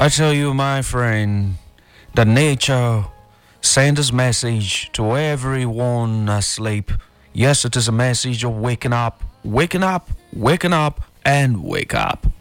I tell you, my friend, that nature sends a message to everyone asleep. Yes, it is a message of waking up, waking up, waking up, and wake up.